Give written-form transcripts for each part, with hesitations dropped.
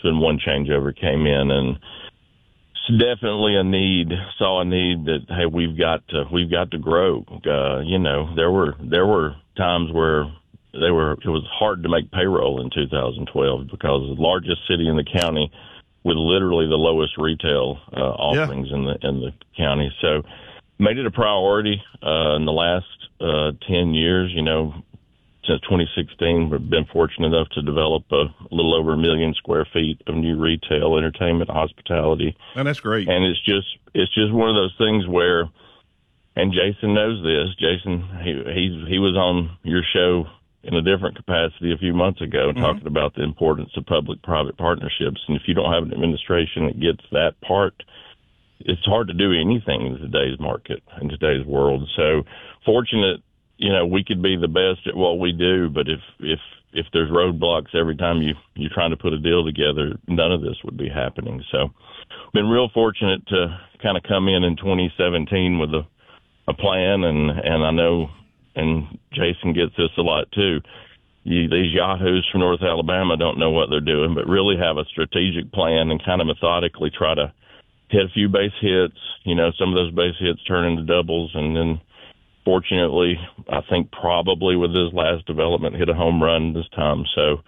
been one changeover came in, and it's definitely saw a need that, hey, we've got to grow. There were times where it was hard to make payroll in 2012 because the largest city in the county with literally the lowest retail offerings in the county. So made it a priority in the last 10 years, since 2016. We've been fortunate enough to develop a little over 1 million square feet of new retail, entertainment, hospitality. And that's great. And it's just one of those things where, and Jason knows this. Jason, he was on your show in a different capacity a few months ago, talking about the importance of public-private partnerships. And if you don't have an administration that gets that part, it's hard to do anything in today's market, in today's world. So fortunate, we could be the best at what we do, but if there's roadblocks every time you're trying to put a deal together, none of this would be happening. So been real fortunate to kind of come in 2017 with a plan, and I know, and Jason gets this a lot too, these yahoos from North Alabama don't know what they're doing, but really have a strategic plan and kind of methodically try to hit a few base hits. Some of those base hits turn into doubles, and then fortunately, I think probably with this last development, hit a home run this time. So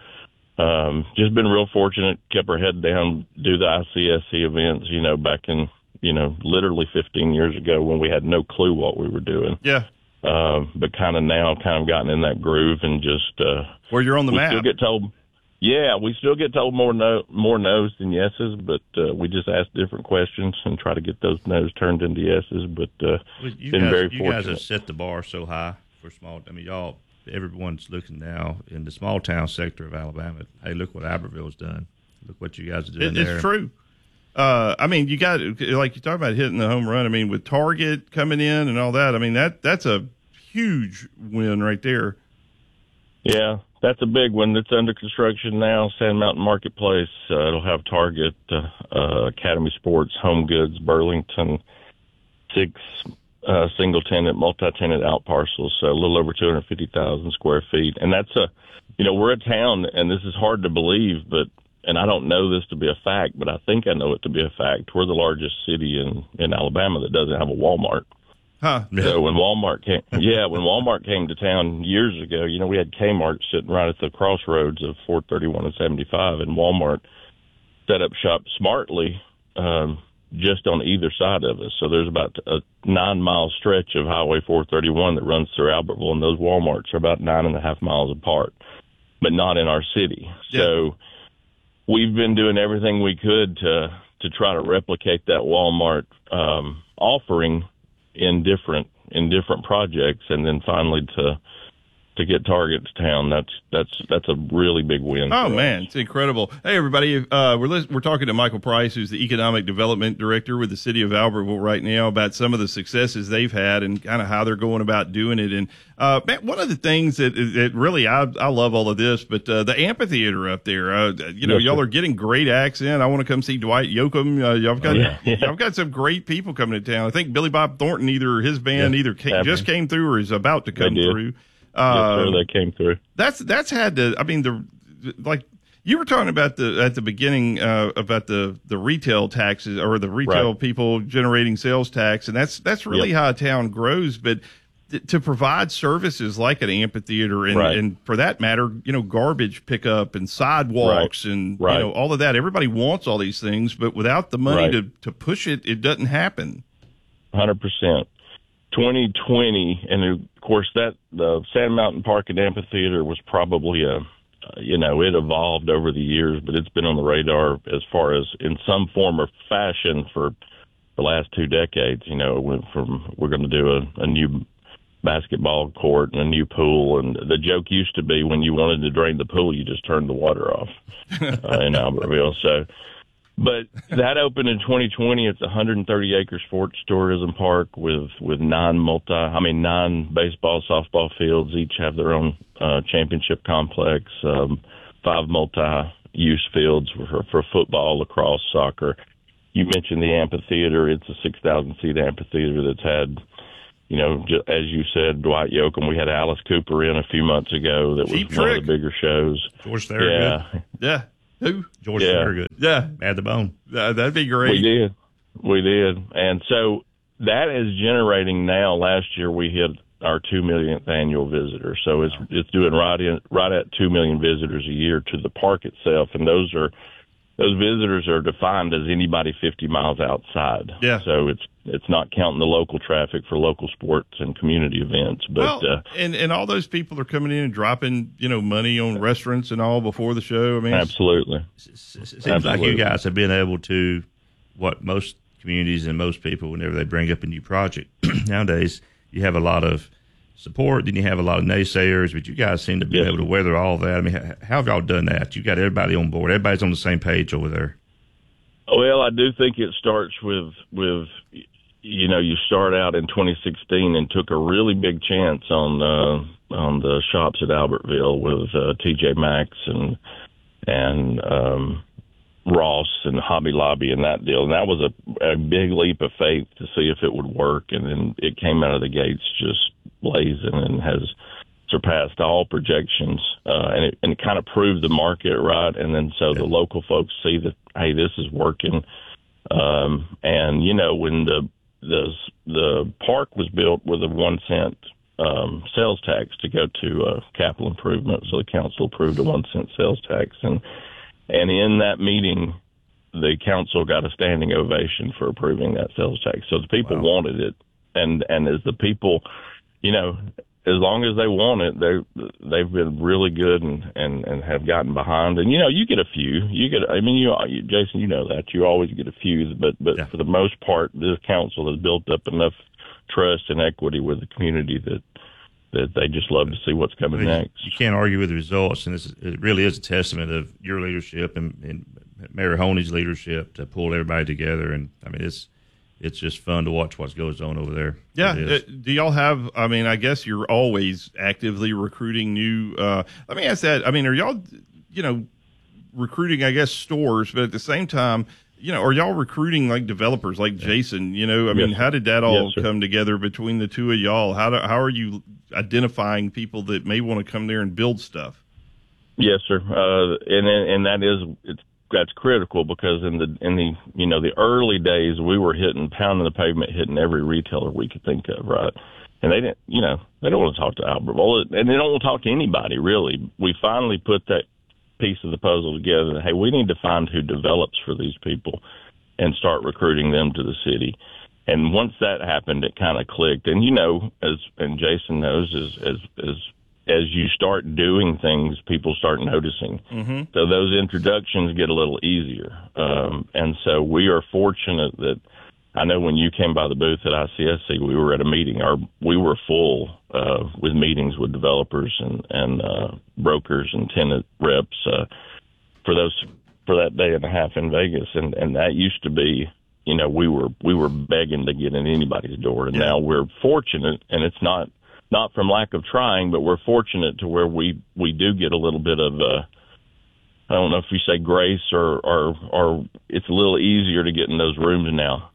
just been real fortunate, kept our head down, do the ICSC events, back in, literally 15 years ago when we had no clue what we were doing. Yeah. But kind of now gotten in that groove and just where you're on the map. Still get told, we still get told more no's than yeses, but we just ask different questions and try to get those no's turned into yeses. But very fortunate. You guys have set the bar so high for small. I mean, everyone's looking now in the small town sector of Alabama. Hey, look what Albertville's done. Look what you guys are doing there. It's true. You got, like you talk about hitting the home run. I mean, with Target coming in and all that, I mean, that's a huge win right there. Yeah, that's a big one. It's under construction now. Sand Mountain Marketplace. It'll have Target, Academy Sports, Home Goods, Burlington, 6 single-tenant, multi-tenant out parcels, so a little over 250,000 square feet. And that's we're a town, and this is hard to believe, and I don't know this to be a fact, but I think I know it to be a fact. We're the largest city in Alabama that doesn't have a Walmart. Huh. So when Walmart came to town years ago, we had Kmart sitting right at the crossroads of 431 and 75, and Walmart set up shop smartly just on either side of us. So there's about a 9-mile stretch of Highway 431 that runs through Albertville, and those Walmarts are about 9.5 miles apart, but not in our city. Yeah. So we've been doing everything we could to try to replicate that Walmart offering in different projects, and then finally to get Target to town. That's a really big win. Oh man, it's incredible. Hey everybody, we're talking to Michael Price, who's the Economic Development Director with the City of Albertville right now, about some of the successes they've had and kind of how they're going about doing it. And man, one of the things that really I love all of this, but the amphitheater up there, y'all are getting great acts in. I want to come see Dwight Yoakam. Y'all got some great people coming to town. I think Billy Bob Thornton, either his band just came through or is about to come through. Yes, sir, they came through. That's had to. I mean, like you were talking about at the beginning about the retail taxes or the retail people generating sales tax, and that's really how a town grows. But to provide services like an amphitheater and for that matter, garbage pickup and sidewalks and all of that. Everybody wants all these things, but without the money to push it, it doesn't happen. 100%. 2020, and of course the Sand Mountain Park and Amphitheater was probably it evolved over the years, but it's been on the radar as far as in some form or fashion for the last 2 decades. It went from we're going to do a new basketball court and a new pool, and the joke used to be when you wanted to drain the pool, you just turned the water off in Albertville. So. But that opened in 2020. It's a 130-acre sports tourism park with 9 baseball, softball fields. Each have their own championship complex, 5 multi-use fields for football, lacrosse, soccer. You mentioned the amphitheater. It's a 6,000-seat amphitheater that's had, as you said, Dwight Yoakam. We had Alice Cooper in a few months ago. That was one of the bigger shows. Of course, they're good. Yeah. Who? George Yeah. Thorogood. Yeah. Add the bone. That'd be great. We did. And so that is generating now. Last year we hit our 2 millionth annual visitor. So it's doing right at 2 million visitors a year to the park itself. And those visitors are defined as anybody 50 miles outside. Yeah. So it's not counting the local traffic for local sports and community events. But and all those people are coming in and dropping, money on restaurants and all before the show. I mean, absolutely. Seems like you guys have been able to, what most communities and most people, whenever they bring up a new project nowadays, you have a lot of support, then you have a lot of naysayers, but you guys seem to be able to weather all that. I mean, how have y'all done that? You got everybody on board. Everybody's on the same page over there. Well, I do think it starts with you start out in 2016 and took a really big chance on the shops at Albertville with TJ Maxx and Ross and Hobby Lobby and that deal. And that was a big leap of faith to see if it would work. And then it came out of the gates just blazing and has surpassed all projections. And it kind of proved the market right. And then so the local folks see that, hey, this is working. And when the park was built with a 1 cent sales tax to go to capital improvement, so the council approved a 1 cent sales tax, and in that meeting, the council got a standing ovation for approving that sales tax. So the people wanted it, and as the people, as long as they want it, they've been really good and have gotten behind. And you get a few. Jason, you know that you always get a few, but for the most part, this council has built up enough trust and equity with the community that they just love to see what's coming next. You can't argue with the results, and it really is a testament of your leadership and Mayor Honey's leadership to pull everybody together. And I mean, it's just fun to watch what goes on over there. Yeah. Do y'all have, I guess you're always actively recruiting new, let me ask that. I mean, are y'all, recruiting, I guess, stores, but at the same time, are y'all recruiting like developers like Jason? How did that all come together between the two of y'all? How are you identifying people that may want to come there and build stuff? Yes, sir. And that's critical because in the early days we were pounding the pavement, hitting every retailer we could think of, right? And they didn't, they don't want to talk to Albertville, and they don't want to talk to anybody really. We finally put that piece of the puzzle together that, hey, we need to find who develops for these people and start recruiting them to the city. And once that happened, it kind of clicked. And and Jason knows, as you start doing things, people start noticing. Mm-hmm. So those introductions get a little easier. And so we are fortunate that I know when you came by the booth at ICSC, we were at a meeting. We were full with meetings with developers and brokers and tenant reps for that day and a half in Vegas, and that used to be, we were begging to get in anybody's door, and now we're fortunate, and it's not from lack of trying, but we're fortunate to where we do get a little bit of I don't know if you say grace or it's a little easier to get in those rooms now.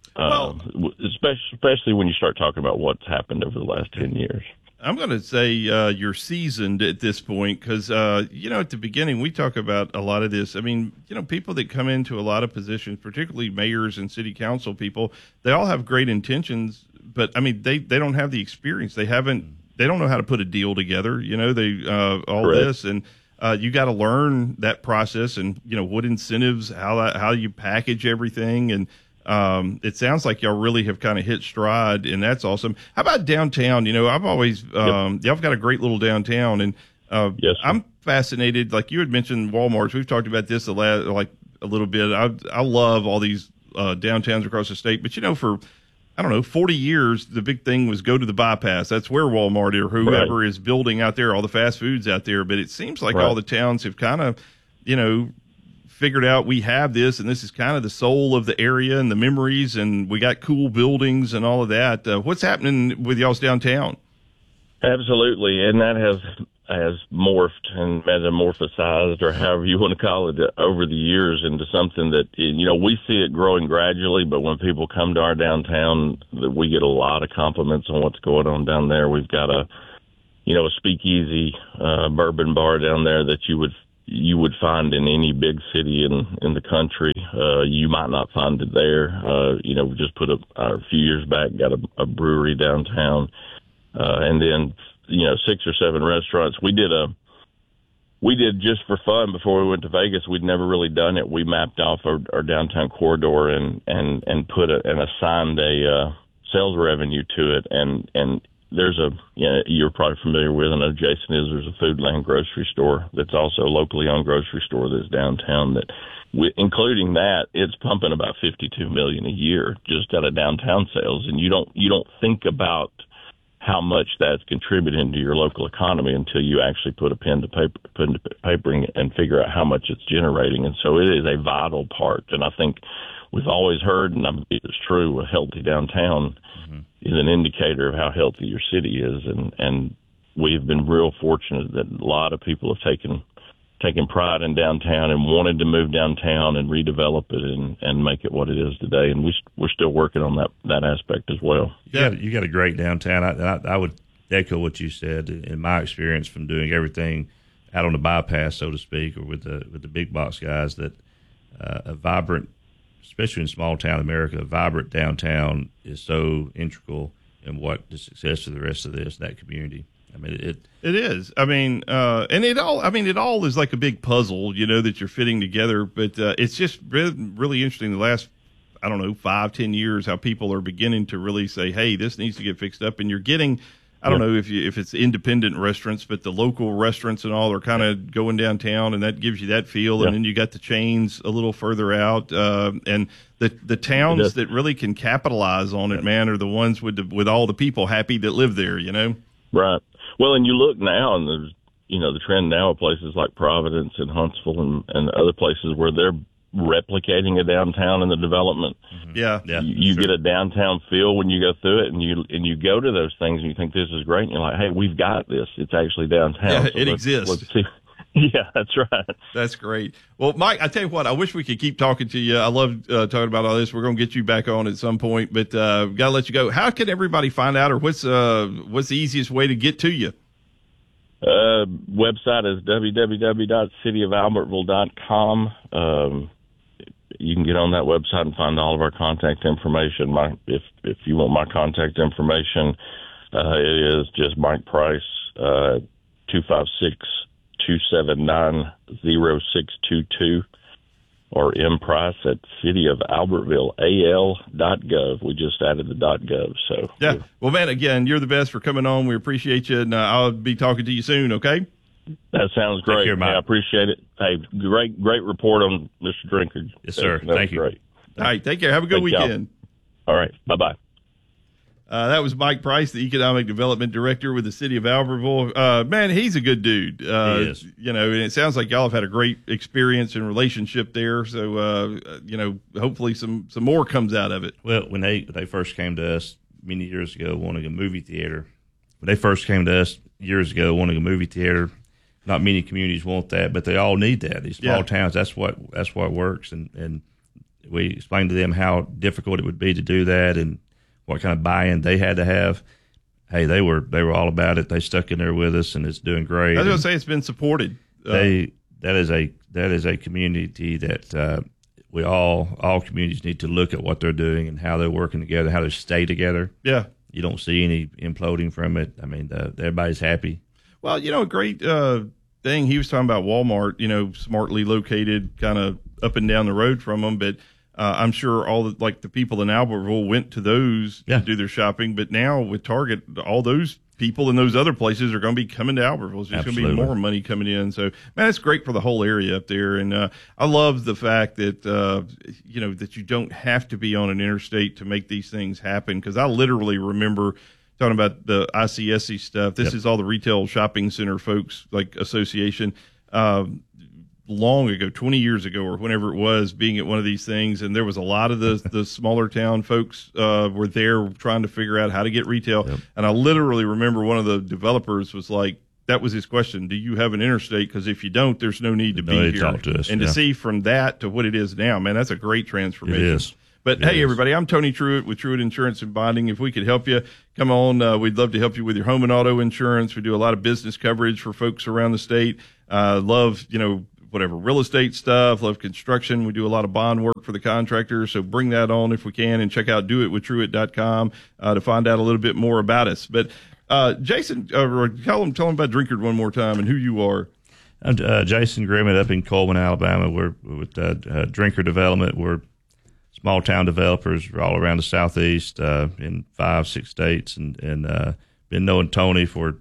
Especially when you start talking about what's happened over the last 10 years. I'm going to say you're seasoned at this point because, at the beginning, we talk about a lot of this. I mean, people that come into a lot of positions, particularly mayors and city council people, they all have great intentions, but, I mean, they don't have the experience. They don't know how to put a deal together, this, and you got to learn that process and, what incentives, how you package everything, and it sounds like y'all really have kind of hit stride, and that's awesome. How about downtown? I've always, y'all got a great little downtown, and yes, I'm fascinated. Like you had mentioned Walmart's. We've talked about this a little bit. I love all these downtowns across the state, but for 40 years, the big thing was go to the bypass. That's where Walmart or whoever is building out there, all the fast foods out there. But it seems like all the towns have kind of, figured out we have this, and this is kind of the soul of the area and the memories, and we got cool buildings and all of that. What's happening with y'all's downtown? Absolutely, and that has morphed and metamorphosized, or however you want to call it, over the years into something that, we see it growing gradually, but when people come to our downtown, we get a lot of compliments on what's going on down there. We've got a speakeasy bourbon bar down there that you would you would find in any big city in the country. You might not find it there. We just put a few years back, got a brewery downtown, and then 6 or 7 restaurants. We did just for fun before we went to Vegas. We'd never really done it. We mapped off our downtown corridor and put and assigned a sales revenue to it. And there's you're probably familiar with, I know Jason is, there's a Foodland grocery store that's also a locally owned grocery store that's downtown that, including that, it's pumping about $52 million a year just out of downtown sales. And you don't think about how much that's contributing to your local economy until you actually put pen to paper and figure out how much it's generating. And so it is a vital part. And I think we've always heard, and I believe it's true, a healthy downtown is an indicator of how healthy your city is. And we've been real fortunate that a lot of people have taken pride in downtown and wanted to move downtown and redevelop it and make it what it is today. And we're still working on that aspect as well. Yeah, you got a great downtown. I would echo what you said. In my experience from doing everything out on the bypass, so to speak, or with the big box guys, that a vibrant, especially in small town America, a vibrant downtown is so integral in what the success of the rest of that community. I mean, it is. I mean, and it all is like a big puzzle, that you're fitting together. But it's just really interesting the last, 5-10 years, how people are beginning to really say, hey, this needs to get fixed up. And you're getting, I don't know if it's independent restaurants, but the local restaurants and all are kind of going downtown, and that gives you that feel. Yeah. And then you got the chains a little further out, and the towns that really can capitalize on it, man, are the ones with all the people happy that live there, Right. Well, and you look now, and there's, the trend now of places like Providence and Huntsville and other places where they're replicating a downtown in the development. Mm-hmm. Yeah. You get a downtown feel when you go through it, and you go to those things and you think this is great, and you're like, hey, we've got this. It's actually downtown. Yeah, so it exists. Let's see. Yeah, that's right. That's great. Well, Mike, I tell you what, I wish we could keep talking to you. I love talking about all this. We're going to get you back on at some point, but got to let you go. How can everybody find out, or what's the easiest way to get to you? Website is www.cityofalbertville.com. You can get on that website and find all of our contact information. If you want my contact information, it is just Mike Price, 256-279-0622, or mprice at cityofalbertville.al.gov. We just added the .gov. So yeah. Well, man, again, you're the best for coming on. We appreciate you, and I'll be talking to you soon. Okay. That sounds great. Care, I appreciate it. Hey, great report on Mr. Drinker. Yes, sir. Thank you. Great. All right. Take care. Have a good weekend. All right. Bye-bye. That was Mike Price, the Economic Development Director with the City of Albertville. Man, he's a good dude. He is. And it sounds like y'all have had a great experience and relationship there. So, hopefully some more comes out of it. Well, when they first came to us many years ago wanting a movie theater, not many communities want that, but they all need that. These small towns, that's what works. And we explained to them how difficult it would be to do that and what kind of buy-in they had to have. Hey, they were all about it. They stuck in there with us, and it's doing great. I was going to say it's been supported. That is a community that all communities need to look at what they're doing and how they're working together, how they stay together. Yeah, you don't see any imploding from it. I mean, everybody's happy. Well, a great thing he was talking about Walmart. Smartly located, kind of up and down the road from them, but. I'm sure all the people in Albertville went to those to do their shopping, but now with Target, all those people in those other places are going to be coming to Albertville. It's just going to be more money coming in. So, man, it's great for the whole area up there. And I love the fact that, that you don't have to be on an interstate to make these things happen. Because I literally remember talking about the ICSC stuff. This is all the retail shopping center folks, like association. Long ago, 20 years ago or whenever it was, being at one of these things, and there was a lot of the smaller town folks were there trying to figure out how to get retail. Yep. And I literally remember one of the developers was like, that was his question, do you have an interstate? Because if you don't, there's no need to be here. Talk to us, and to see from that to what it is now, man, that's a great transformation. It is. But hey, everybody, I'm Tony Truitt with Truitt Insurance and Bonding. If we could help you, come on. We'd love to help you with your home and auto insurance. We do a lot of business coverage for folks around the state. Love, whatever, real estate stuff, love construction. We do a lot of bond work for the contractors. So bring that on if we can, and check out doitwithtruitt.com to find out a little bit more about us. But Jason, tell them about Drinkard one more time and who you are. I'm Jason Grimmett up in Coleman, Alabama. We're with Drinkard Development. We're small town developers all around the Southeast in 5-6 states, and been knowing Tony for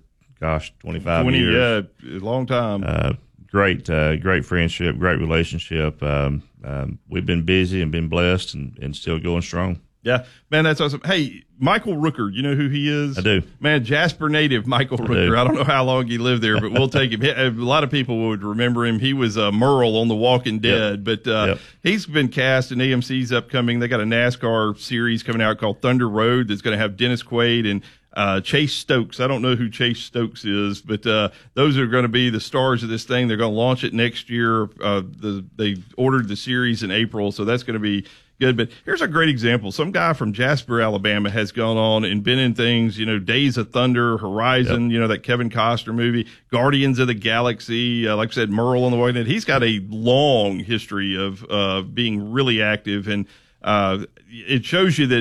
25 years. Yeah, a long time. Great friendship, great relationship. We've been busy and been blessed and still going strong. Yeah, man, that's awesome. Hey, Michael Rooker, you know who he is? I do. Man, Jasper native Michael Rooker. I don't know how long he lived there, but we'll take him. A lot of people would remember him. He was Merle on The Walking Dead, but he's been cast in AMC's upcoming. They got a NASCAR series coming out called Thunder Road that's going to have Dennis Quaid and Chase Stokes. I don't know who Chase Stokes is, but those are going to be the stars of this thing. They're going to launch it next year. They ordered the series in April, so that's going to be good. But here's a great example. Some guy from Jasper, Alabama has gone on and been in things, Days of Thunder, Horizon, that Kevin Costner movie, Guardians of the Galaxy, like I said, Merle on the Walking Dead. He's got a long history of being really active, and it shows you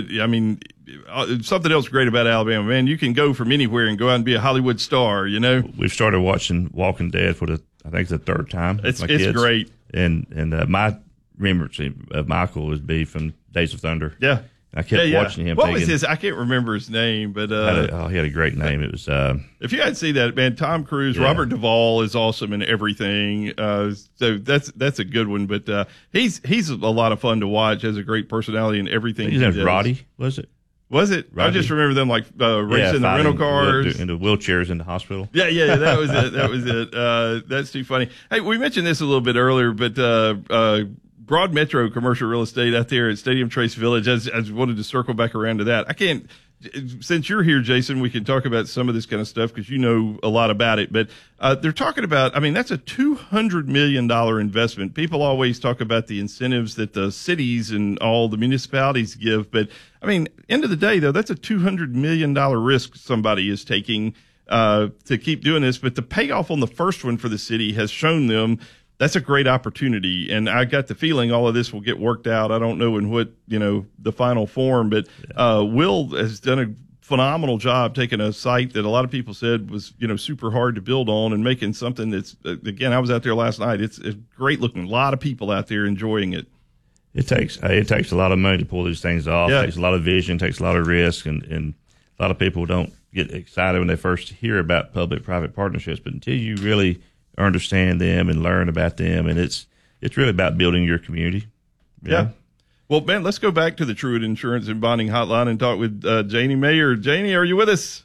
that, something else great about Alabama, man, you can go from anywhere and go out and be a Hollywood star, We've started watching Walking Dead for the third time. It's great. And my remembrance of Michael would be from Days of Thunder. Yeah. I kept watching him. What was his? I can't remember his name, but he had a great name. It was if you hadn't seen that, man, Tom Cruise, Robert Duvall is awesome in everything. So that's a good one. But he's a lot of fun to watch. Has a great personality in everything. His name's Roddy, was it? Was it? Roddy. I just remember them racing the rental cars. In the wheelchairs in the hospital. Yeah, that was it. That was it. That's too funny. Hey, we mentioned this a little bit earlier, but Broad Metro commercial real estate out there at Stadium Trace Village. I wanted to circle back around to that. Since you're here, Jason, we can talk about some of this kind of stuff because you know a lot about it. But they're talking about, that's a $200 million investment. People always talk about the incentives that the cities and all the municipalities give. But, end of the day, though, that's a $200 million risk somebody is taking to keep doing this. But the payoff on the first one for the city has shown them that's a great opportunity, and I got the feeling all of this will get worked out. I don't know in what, the final form, but Will has done a phenomenal job taking a site that a lot of people said was, super hard to build on and making something that's, again, I was out there last night. It's great looking. A lot of people out there enjoying it. It takes a lot of money to pull these things off. Yeah. It takes a lot of vision, takes a lot of risk, and a lot of people don't get excited when they first hear about public-private partnerships, but until you really understand them and learn about them, and it's really about building your community. Yeah. Well, man, let's go back to the Truitt Insurance and Bonding Hotline and talk with Janie Mayer. Janie, are you with us?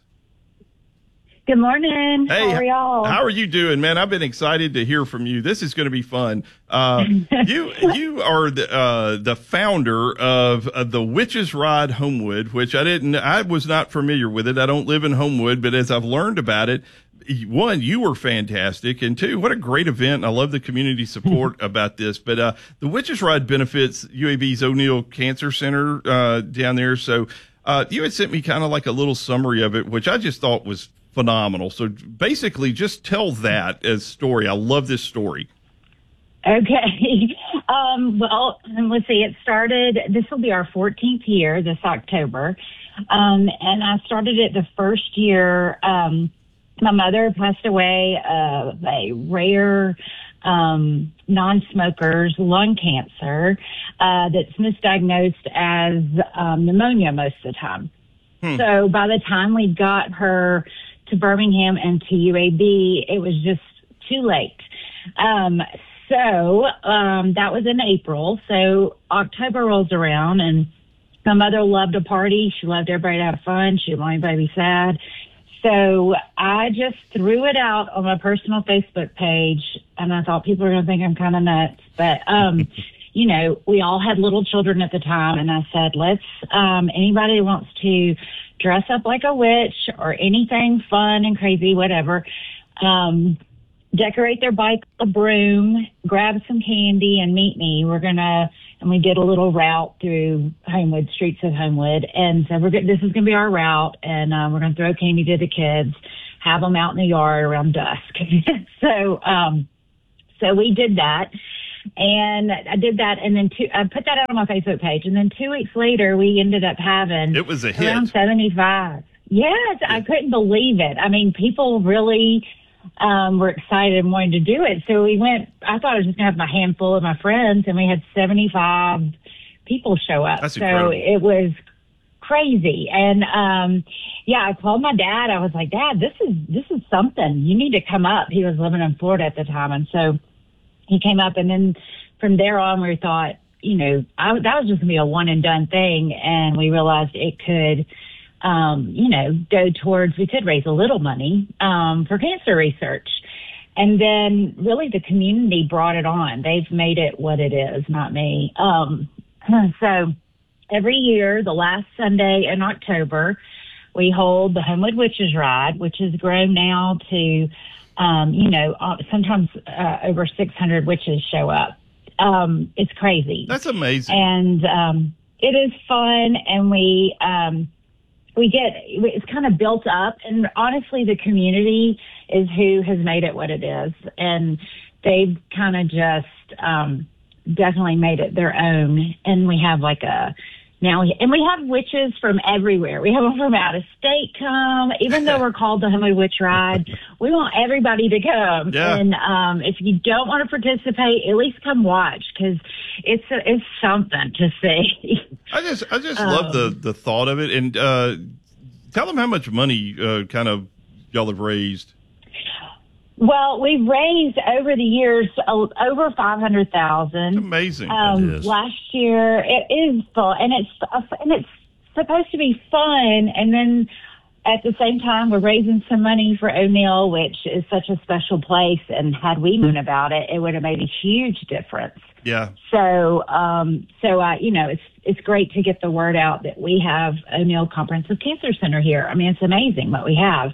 Good morning. Hey, how are y'all? How are you doing, man? I've been excited to hear from you. This is going to be fun. You are the founder of the Witches Ride Homewood, which I was not familiar with it. I don't live in Homewood, but as I've learned about it, one, you were fantastic, and two, what a great event. I love the community support about this. But the Witches Ride benefits UAB's O'Neill Cancer Center down there. So you had sent me kind of like a little summary of it, which I just thought was phenomenal. So basically, just tell that as story. I love this story. Okay. Well, let's see. It started, this will be our 14th year this October. And I started it the first year. My mother passed away of a rare non-smoker's lung cancer that's misdiagnosed as pneumonia most of the time. So by the time we got her to Birmingham and to UAB, it was just too late. So that was in April. So October rolls around, and my mother loved a party. She loved everybody to have fun. She didn't want anybody to be sad. So I just threw it out on my personal Facebook page, and I thought people were going to think I'm kind of nuts. But, we all had little children at the time, and I said, let's, anybody who wants to dress up like a witch or anything fun and crazy, whatever, decorate their bike with a broom, grab some candy, and meet me. And we did a little route through Homewood, streets of Homewood. And so this is going to be our route. And we're going to throw candy to the kids, have them out in the yard around dusk. So So we did that. And I did that, and then I put that out on my Facebook page. And then 2 weeks later, we ended up having it was a hit. Around 75. Yes, I couldn't believe it. I mean, people really were excited and wanted to do it. So we went. I thought I was just going to have my handful of my friends, and we had 75 people show up. That's so incredible. it was crazy. And I called my dad. I was like, Dad, this is something. You need to come up. He was living in Florida at the time, and so he came up, and then from there on, we thought, that was just going to be a one and done thing. And we realized it could, go towards, we could raise a little money for cancer research. And then really the community brought it on. They've made it what it is, not me. So every year, the last Sunday in October, we hold the Homewood Witches Ride, which has grown now to sometimes over 600 witches show up. It's crazy. That's amazing. And it is fun, and it's kind of built up. And honestly, the community is who has made it what it is. And they've kind of just definitely made it their own. And we have we have witches from everywhere. We have them from out of state come. Even though we're called the Homewood Witch Ride, we want everybody to come. Yeah. And if you don't want to participate, at least come watch, because it's something to see. I just love the thought of it. And tell them how much money kind of y'all have raised. Well, we've raised over the years over $500,000. Amazing. Last year, it is fun, and it's supposed to be fun. And then at the same time, we're raising some money for O'Neill, which is such a special place. And had we known about it, it would have made a huge difference. Yeah. So, it's great to get the word out that we have O'Neill Comprehensive Cancer Center here. I mean, it's amazing what we have.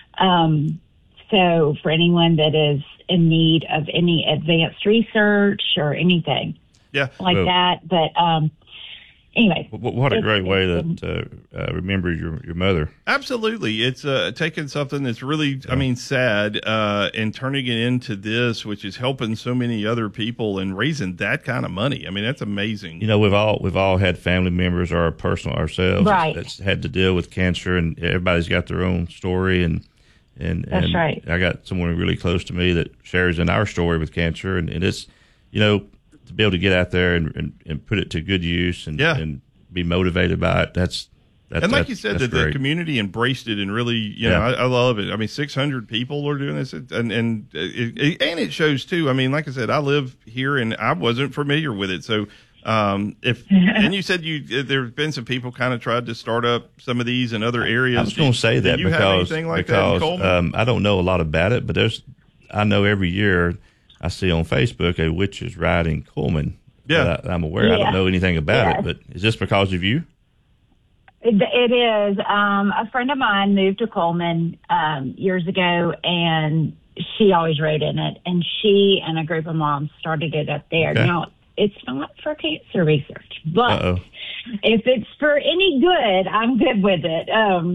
So for anyone that is in need of any advanced research or anything that. But anyway. What a great way that remembers your mother. Absolutely. It's taking something that's really, sad, and turning it into this, which is helping so many other people and raising that kind of money. I mean, that's amazing. We've all had family members or ourselves that's had to deal with cancer, and everybody's got their own story. And that's right. I got someone really close to me that shares in our story with cancer, and it's, to be able to get out there and put it to good use and be motivated by it. That's like you said, that the community embraced it and really, I love it. I mean, 600 people are doing this, and it shows too. I mean, like I said, I live here and I wasn't familiar with it, so. And you said there's been some people kind of tried to start up some of these in other areas. I was going to say that have anything like that in Coleman? I don't know a lot about it, but I know every year I see on Facebook a witches ride in Coleman. Yeah, I'm aware. I don't know anything about it, but is this because of you? It is. A friend of mine moved to Coleman years ago, and she always rode in it. And she and a group of moms started it up there. Okay. Now, it's not for cancer research, but if it's for any good, I'm good with it.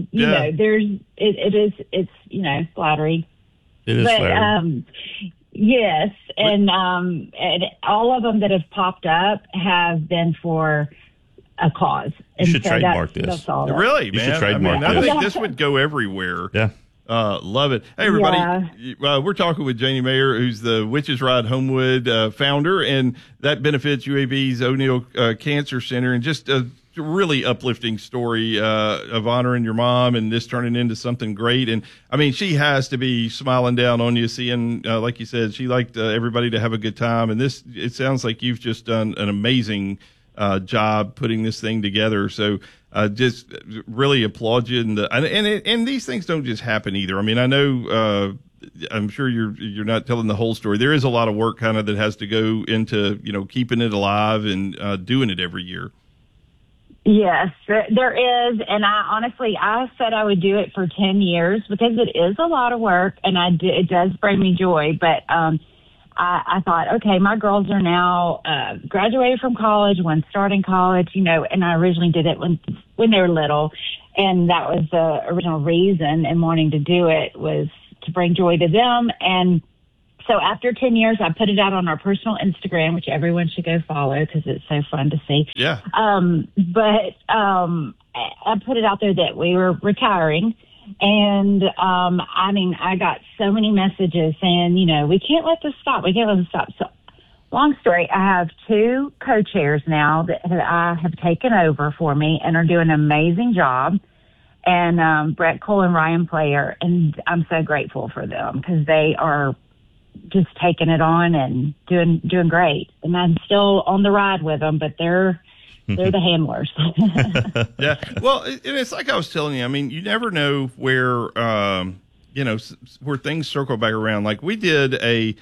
It's flattery. It is flattery. Yes, and all of them that have popped up have been for a cause. You should trademark this. That's all. Really, you man? should trademark I this. think this would go everywhere. Yeah. Love it. Hey, everybody. We're talking with Janie Mayer, who's the Witches Ride Homewood founder, and that benefits UAB's O'Neill Cancer Center, and just a really uplifting story of honoring your mom and this turning into something great. And, I mean, she has to be smiling down on you, seeing, like you said, she liked everybody to have a good time. And it sounds like you've just done an amazing job putting this thing together. So just really applaud you. And these things don't just happen either. I mean, I know I'm sure you're not telling the whole story. There is a lot of work kind of that has to go into, keeping it alive and doing it every year. Yes, there is. And I said I would do it for 10 years because it is a lot of work, and it does bring me joy. But I thought, okay, my girls are now graduated from college, one's starting college, and I originally did it when they were little. And that was the original reason in wanting to do it, was to bring joy to them and So after 10 years, I put it out on our personal Instagram, which everyone should go follow because it's so fun to see. Yeah. I put it out there that we were retiring. And, I got so many messages saying, we can't let this stop. We can't let this stop. So long story, I have 2 co-chairs now that I have taken over for me and are doing an amazing job. And, Brett Cole and Ryan Player. And I'm so grateful for them because they are just taking it on and doing great. And I'm still on the ride with them, but they're the handlers. Yeah. Well, and it's like I was telling you, I mean, you never know where, where things circle back around. Like we did a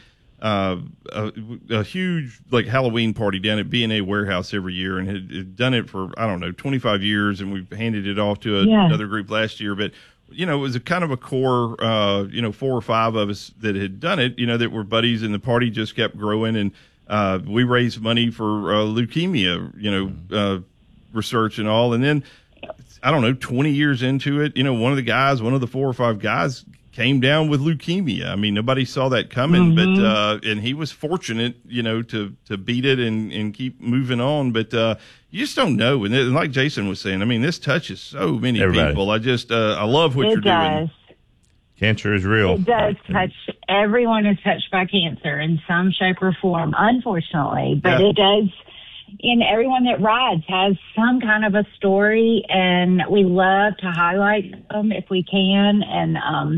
huge like Halloween party down at B&A Warehouse every year and had done it for, 25 years. And we've handed it off to another group last year. But, it was a kind of a core, 4 or 5 of us that had done it, that were buddies, and the party just kept growing. And we raised money for leukemia, research and all. And then, 20 years into it, one of the 4 or 5 guys came down with leukemia. I mean, nobody saw that coming, but and he was fortunate, to beat it and keep moving on. But you just don't know. And like Jason was saying, I mean, this touches so many people. I just I love what you're doing. Cancer is real. It does touch. Everyone is touched by cancer in some shape or form, unfortunately. But it does. And everyone that rides has some kind of a story, and we love to highlight them if we can. And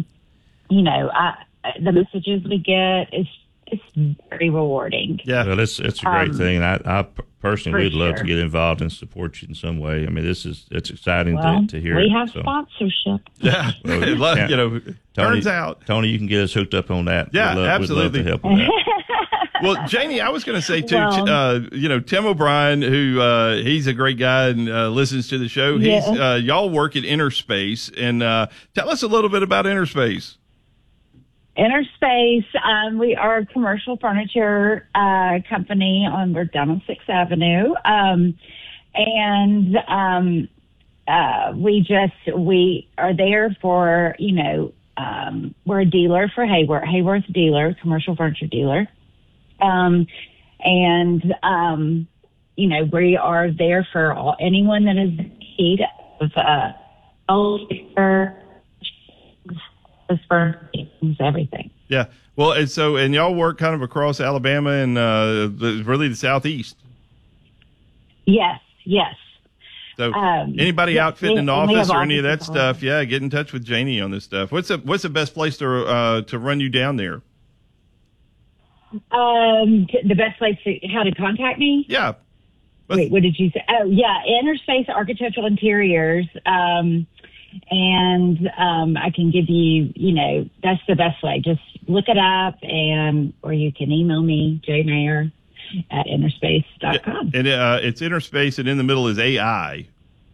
the messages we get it's very rewarding. Yeah, well, it's a great thing. And I personally would love to get involved and support you in some way. I mean, it's exciting to hear. We have sponsorship. Yeah, well, turns out, Tony, you can get us hooked up on that. Yeah, absolutely. We'd love to help with that. Well, Janie, I was going to say too, Tim O'Brien, who he's a great guy and listens to the show. He's y'all work at Interspace, and tell us a little bit about Interspace. Interspace, we are a commercial furniture company we're down on 6th Avenue. We are there for, we're a dealer for Hayworth. Hayworth dealer, commercial furniture dealer. We are there for anyone that is in need of everything. Yeah. Well, and y'all work kind of across Alabama and really the Southeast. Yes. So anybody outfitting in the office or any of that stuff, get in touch with Janie on this stuff. What's the best place to run you down there? The best place how to contact me? Yeah. Wait, what did you say? Oh, yeah, Interspace Architectural Interiors. I can give you, that's the best way. Just look it up, or you can email me, jmayer@interspace.com. And it's Interspace, and in the middle is AI.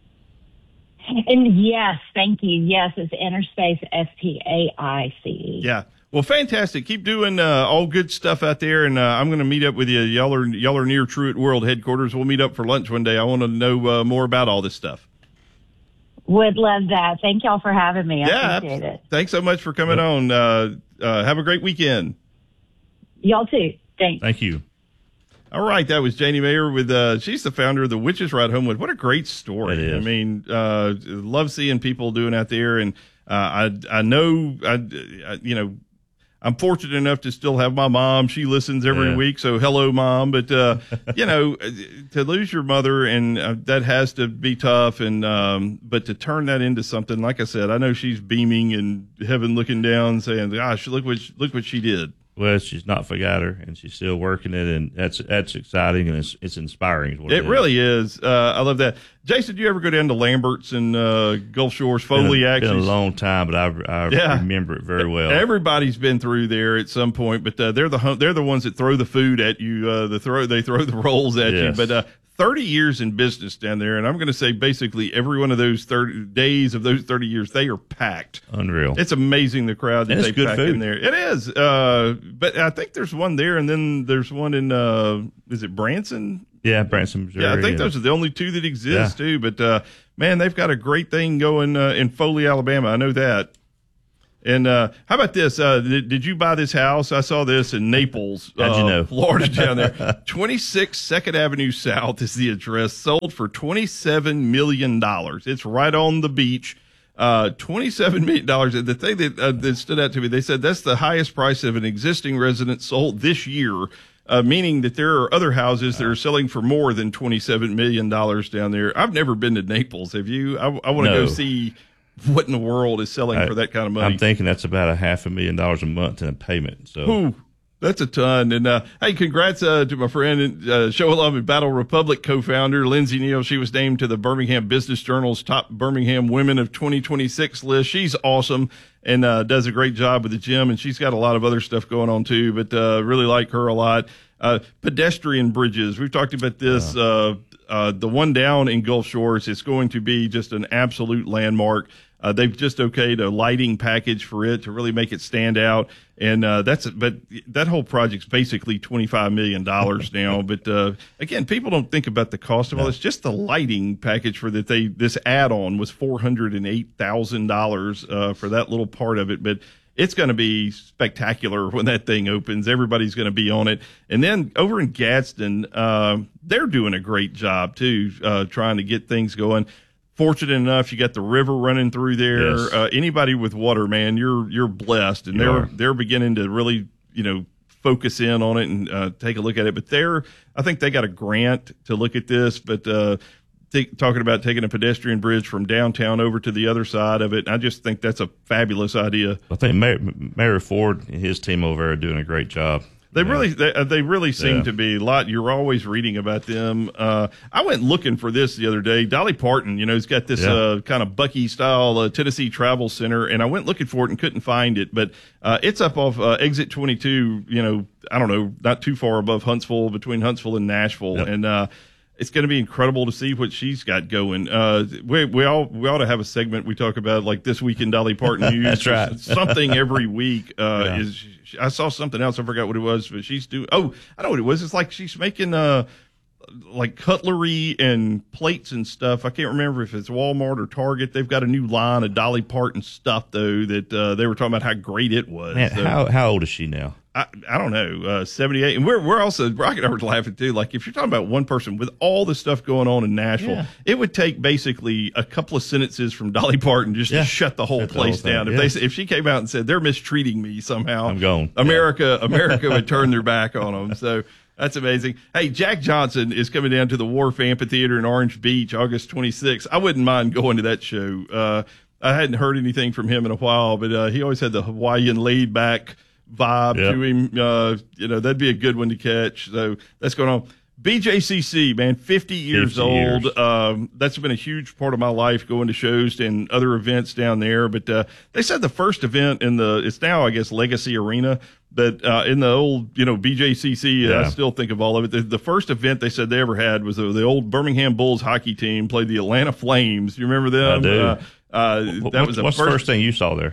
And yes, thank you. Yes, it's Interspace, SPAICE. Yeah. Well, fantastic. Keep doing all good stuff out there, and I'm going to meet up with you. Y'all are near Truett World headquarters. We'll meet up for lunch one day. I want to know more about all this stuff. Would love that. Thank y'all for having me. I appreciate it. Thanks so much for coming on. Have a great weekend. Y'all too. Thanks. Thank you. All right, that was Janie Mayer with. She's the founder of the Witches Ride Homewood. What a great story! It is. I mean, love seeing people doing out there, and I know, I'm fortunate enough to still have my mom. She listens every week, so hello, Mom. But to lose your mother, and that has to be tough. And but to turn that into something, like I said, I know she's beaming in heaven, looking down, saying, "Gosh, look what she did." Well, she's not forgot her, and she's still working it, and that's exciting, and it's inspiring. It really is. I love that. Jason, do you ever go down to Lambert's and Gulf Shores, Foley? It's been a long time, but I remember it very well. Everybody's been through there at some point, but they're the ones that throw the food at you. They throw the rolls at you. But 30 years in business down there, and I'm going to say basically every one of those 30 days of those 30 years, they are packed. Unreal. It's amazing the crowd that they pack food in there. It is. But I think there's one there, and then there's one in, is it Branson? Yeah, Branson, Missouri. Yeah, I think those are the only two that exist, too. But, man, they've got a great thing going in Foley, Alabama. I know that. And how about this? Did you buy this house? I saw this in Naples, How'd you know? Florida, down there. 26 Second Avenue South is the address. Sold for $27 million. It's right on the beach. $27 million. And the thing that stood out to me, they said that's the highest price of an existing residence sold this year, meaning that there are other houses that are selling for more than $27 million down there. I've never been to Naples. Have you? I want to go see what in the world is selling for that kind of money. I'm thinking that's about $500,000 a month in a payment. So. Ooh, that's a ton. And hey, congrats to my friend Show Love and Battle Republic co-founder Lindsay Neal. She was named to the Birmingham Business Journal's top Birmingham Women of 2026 list. She's awesome and does a great job with the gym, and she's got a lot of other stuff going on too, but really like her a lot. Pedestrian bridges. We've talked about this. The one down in Gulf Shores is going to be just an absolute landmark. They've just okayed a lighting package for it to really make it stand out. And but that whole project's basically $25 million now. But again, people don't think about the cost of all this. Just the lighting package for this add-on was $408,000 for that little part of it. But it's going to be spectacular when that thing opens. Everybody's going to be on it. And then over in Gadsden, they're doing a great job too, trying to get things going. Fortunate enough, you got the river running through there. Yes. Anybody with water, man, you're blessed, and they're beginning to really focus in on it and take a look at it. But I think they got a grant to look at this. But talking about taking a pedestrian bridge from downtown over to the other side of it, I just think that's a fabulous idea. I think Mayor Ford and his team over there are doing a great job. They really seem to be a lot. You're always reading about them. I went looking for this the other day. Dolly Parton, he's got this kind of Bucky style Tennessee Travel Center, and I went looking for it and couldn't find it. But it's up off exit 22. I don't know, not too far above Huntsville, between Huntsville and Nashville, and it's going to be incredible to see what she's got going. We ought to have a segment we talk about like This Week in Dolly Parton News. That's right. Something every week. I saw something else. I forgot what it was, but she's doing. Oh, I know what it was. It's like she's making like cutlery and plates and stuff. I can't remember if it's Walmart or Target. They've got a new line of Dolly Parton stuff though that they were talking about how great it was. Man, so, how old is she now? I don't know, 78. And we're also, Brock and I were laughing too. Like if you're talking about one person with all the stuff going on in Nashville, it would take basically a couple of sentences from Dolly Parton just to shut the whole place down. If she came out and said they're mistreating me somehow, I'm gone. America would turn their back on them. So that's amazing. Hey, Jack Johnson is coming down to the Wharf Amphitheater in Orange Beach, August 26th. I wouldn't mind going to that show. I hadn't heard anything from him in a while, but he always had the Hawaiian laid back vibe to him. That'd be a good one to catch. So that's going on. BJCC, man, 50 years old. That's been a huge part of my life, going to shows and other events down there. But they said the first event it's now, I guess, Legacy Arena. But in the old, BJCC, I still think of all of it. The first event they said they ever had was the old Birmingham Bulls hockey team played the Atlanta Flames. You remember them? I do. What's the first thing you saw there?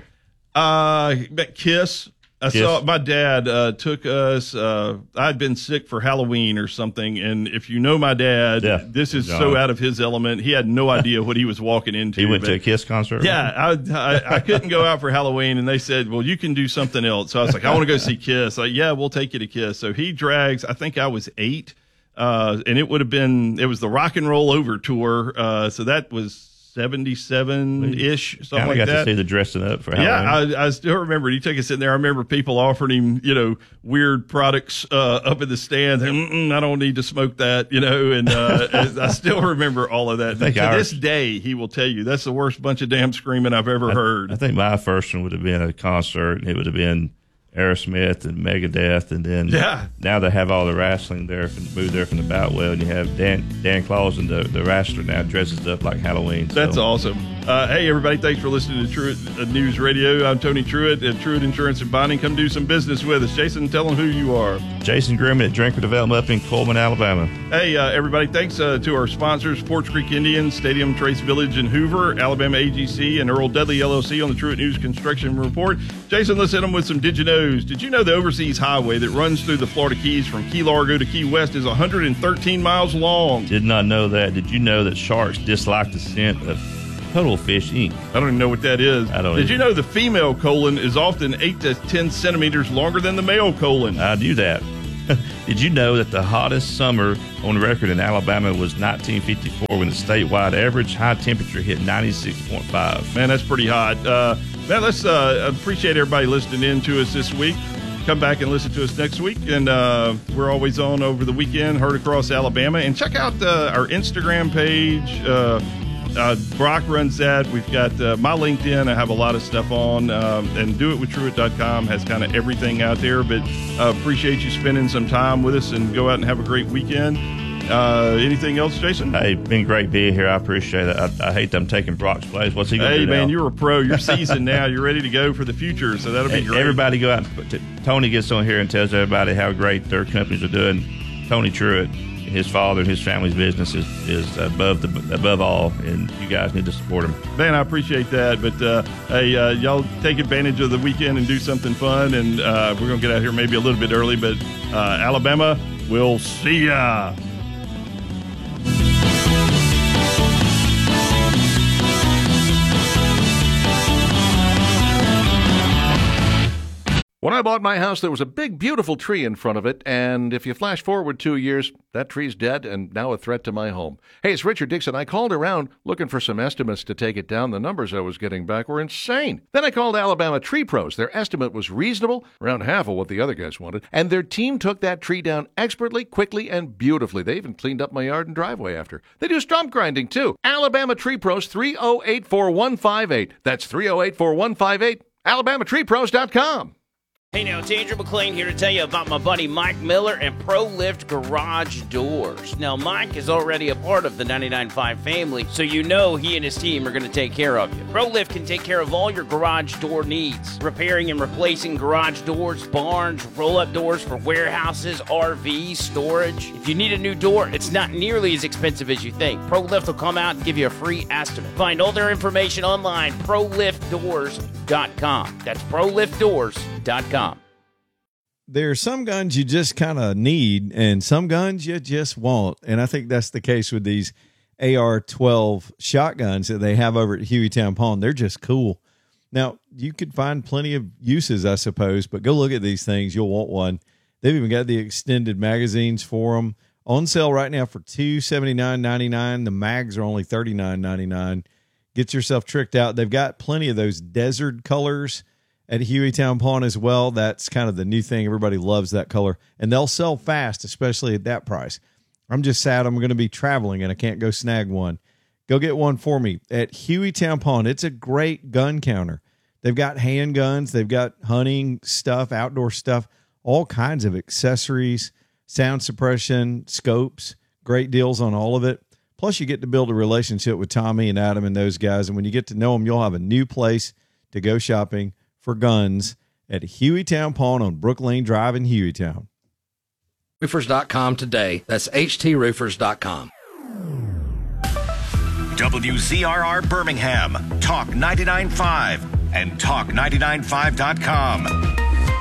Kiss. I saw my dad took us. I'd been sick for Halloween or something, and if you know my dad, this is so out of his element. He had no idea what he was walking into. He went to a Kiss concert. Yeah, I couldn't go out for Halloween, and they said, "Well, you can do something else." So I was like, "I want to go see Kiss." Like, yeah, we'll take you to Kiss. So he drags. I think I was 8, and it was the Rock and Roll Over tour. So that was 77-ish, something like that. I got to see the dressing up for Halloween. Yeah, I still remember. He took us in there. I remember people offering him, weird products up in the stand. I don't need to smoke that, and I still remember all of that. To this day, he will tell you that's the worst bunch of damn screaming I've ever heard. I think my first one would have been a concert, and it would have been Aerosmith and Megadeth, and then now they have all the wrestling there, moved there from the Boutwell, and you have Dan Claus and the wrestler now dresses up like Halloween. That's awesome. Hey, everybody, thanks for listening to Truett News Radio. I'm Tony Truett at Truett Insurance and Bonding. Come do some business with us. Jason, tell them who you are. Jason Grimmett at Drinker Development up in Coleman, Alabama. Hey, everybody, thanks to our sponsors, Porch Creek Indians, Stadium Trace Village in Hoover, Alabama AGC, and Earl Dudley LLC on the Truett News Construction Report. Jason, let's hit them with some Did You Knows. Did you know the overseas highway that runs through the Florida Keys from Key Largo to Key West is 113 miles long? Did not know that. Did you know that sharks dislike the scent of Total Fish Inc. I don't even know what that is. I don't Did either. you know the female colon is often 8 to 10 centimeters longer than the male colon? I knew that. Did you know that the hottest summer on record in Alabama was 1954 when the statewide average high temperature hit 96.5? Man, that's pretty hot. Man, let's appreciate everybody listening in to us this week. Come back and listen to us next week. And we're always on over the weekend, heard across Alabama. And check out our Instagram page. Brock runs that. We've got my LinkedIn. I have a lot of stuff on. And doitwithtruitt.com has kind of everything out there. But appreciate you spending some time with us and go out and have a great weekend. Anything else, Jason? Hey, been great being here. I appreciate it. I hate them taking Brock's place. What's he going to do now? Hey, man, you're a pro. You're seasoned now. You're ready to go for the future, so that'll be great. Everybody go out. Tony gets on here and tells everybody how great their companies are doing. Tony Truitt, his father and his family's business is above all, and you guys need to support him. Man, I appreciate that. But, hey, y'all take advantage of the weekend and do something fun, and we're going to get out here maybe a little bit early, but Alabama, we'll see ya. When I bought my house, there was a big, beautiful tree in front of it, and if you flash forward 2 years, that tree's dead and now a threat to my home. Hey, it's Richard Dixon. I called around looking for some estimates to take it down. The numbers I was getting back were insane. Then I called Alabama Tree Pros. Their estimate was reasonable, around half of what the other guys wanted, and their team took that tree down expertly, quickly, and beautifully. They even cleaned up my yard and driveway after. They do stump grinding, too. Alabama Tree Pros, 308-4158. That's 308-4158. AlabamaTreePros.com. Hey now, it's Andrew McLean here to tell you about my buddy Mike Miller and ProLift Garage Doors. Now, Mike is already a part of the 99.5 family, so you know he and his team are going to take care of you. ProLift can take care of all your garage door needs, repairing and replacing garage doors, barns, roll-up doors for warehouses, RVs, storage. If you need a new door, it's not nearly as expensive as you think. ProLift will come out and give you a free estimate. Find all their information online, ProLiftDoors.com. That's ProLiftDoors.com. There are some guns you just kind of need and some guns you just want. And I think that's the case with these AR-12 shotguns that they have over at Hueytown Pawn. They're just cool. Now, you could find plenty of uses, I suppose, but go look at these things. You'll want one. They've even got the extended magazines for them. On sale right now for $279.99. The mags are only $39.99. Get yourself tricked out. They've got plenty of those desert colors at Hueytown Pawn as well. That's kind of the new thing. Everybody loves that color. And they'll sell fast, especially at that price. I'm just sad I'm going to be traveling and I can't go snag one. Go get one for me at Hueytown Pawn. It's a great gun counter. They've got handguns. They've got hunting stuff, outdoor stuff, all kinds of accessories, sound suppression, scopes, great deals on all of it. Plus, you get to build a relationship with Tommy and Adam and those guys. And when you get to know them, you'll have a new place to go shopping for guns at Hueytown Pawn on Brook Lane Drive in Hueytown. Roofers.com today. That's HTRoofers.com. WZRR Birmingham, Talk 99.5 and Talk995.com.